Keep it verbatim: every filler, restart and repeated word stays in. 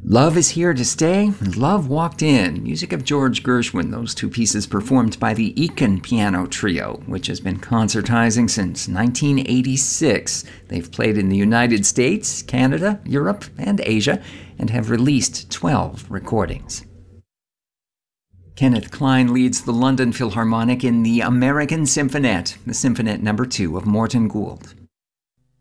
Love is Here to Stay, and Love Walked In, music of George Gershwin, those two pieces performed by the Eakin Piano Trio, which has been concertizing since nineteen eighty-six. They've played in the United States, Canada, Europe, and Asia, and have released twelve recordings. Kenneth Klein leads the London Philharmonic in the American Symphonette, the Symphonette number two of Morton Gould.